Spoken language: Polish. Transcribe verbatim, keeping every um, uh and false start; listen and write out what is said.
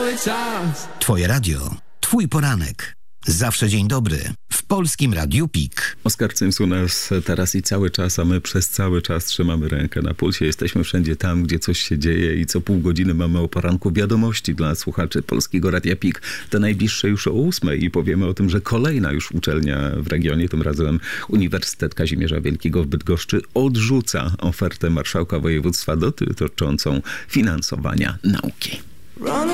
cały czas. Twoje radio, twój poranek. Zawsze dzień dobry. W Polskim Radiu Pik. Oskar Cymsu nas teraz i cały czas, a my przez cały czas trzymamy rękę na pulsie. Jesteśmy wszędzie tam, gdzie coś się dzieje i co pół godziny mamy o poranku wiadomości dla słuchaczy Polskiego Radia Pik. Te najbliższe już o ósmej i powiemy o tym, że kolejna już uczelnia w regionie, tym razem Uniwersytet Kazimierza Wielkiego w Bydgoszczy, odrzuca ofertę marszałka województwa dotyczącą finansowania nauki.